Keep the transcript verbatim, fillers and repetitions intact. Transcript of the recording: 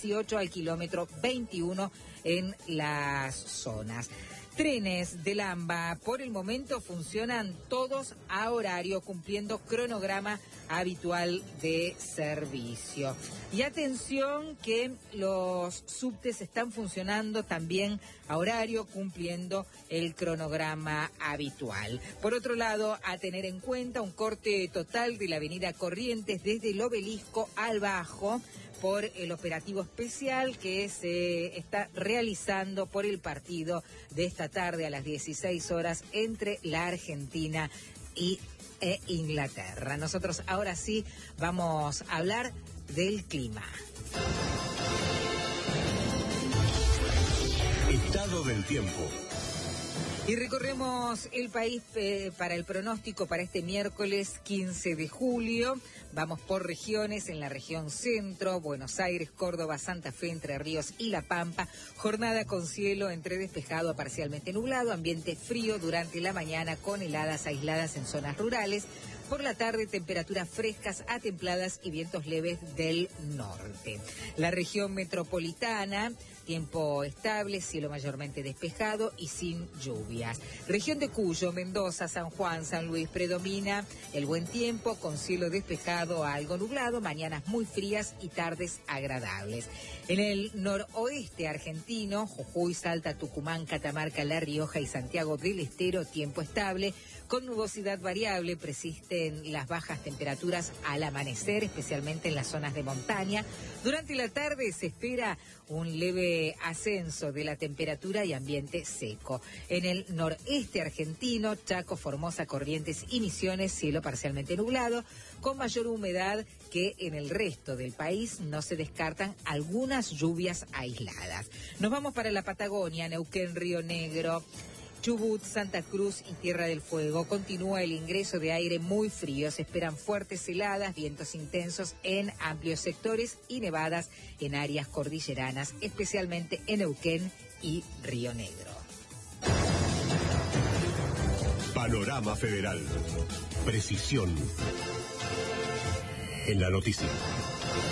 dieciocho al kilómetro veintiuno en las zonas. Trenes del AMBA por el momento funcionan todos a horario, cumpliendo cronograma habitual de servicio. Y atención que los subtes están funcionando también a horario, cumpliendo el cronograma habitual. Por otro lado, a tener en cuenta un corte total de la avenida Corrientes desde el Obelisco al Bajo, por el operativo especial que se está realizando por el partido de esta tarde a las dieciséis horas entre la Argentina y e Inglaterra. Nosotros ahora sí vamos a hablar del clima. Estado del tiempo. Y recorremos el país eh, para el pronóstico para este miércoles quince de julio. Vamos por regiones, en la región centro, Buenos Aires, Córdoba, Santa Fe, Entre Ríos y La Pampa. Jornada con cielo entre despejado a parcialmente nublado, ambiente frío durante la mañana con heladas aisladas en zonas rurales. Por la tarde, temperaturas frescas a templadas y vientos leves del norte. La región metropolitana, tiempo estable, cielo mayormente despejado y sin lluvias. Región de Cuyo, Mendoza, San Juan, San Luis, predomina el buen tiempo con cielo despejado a algo nublado, mañanas muy frías y tardes agradables. En el noroeste argentino, Jujuy, Salta, Tucumán, Catamarca, La Rioja y Santiago del Estero, tiempo estable, con nubosidad variable, persisten las bajas temperaturas al amanecer, especialmente en las zonas de montaña. Durante la tarde se espera un leve ascenso de la temperatura y ambiente seco. En el noreste argentino, Chaco, Formosa, Corrientes y Misiones, cielo parcialmente nublado, con mayor humedad que en el resto del país. No se descartan algunas lluvias aisladas. Nos vamos para la Patagonia, Neuquén, Río Negro, Chubut, Santa Cruz y Tierra del Fuego. Continúa el ingreso de aire muy frío. Se esperan fuertes heladas, vientos intensos en amplios sectores y nevadas en áreas cordilleranas, especialmente en Neuquén y Río Negro. Panorama Federal. Precisión en la noticia.